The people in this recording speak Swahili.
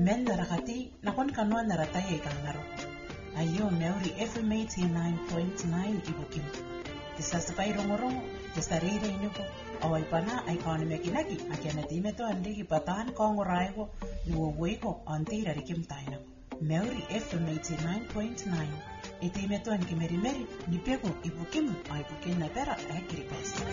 men narakati nakon kanwa naratay kangaro. Ayo Maori FM 89.9 ibukim. Tisasapay rongorongo, tisarire inyuko. Away pana ay kaunimekinaki, akianatime to andigi patahan kongoraigo, nuwawego antira rikim tayo. Maori FM 89.9. Itime to an kimerimeri, nipego ibukim ay bukin na pera ay kiripes.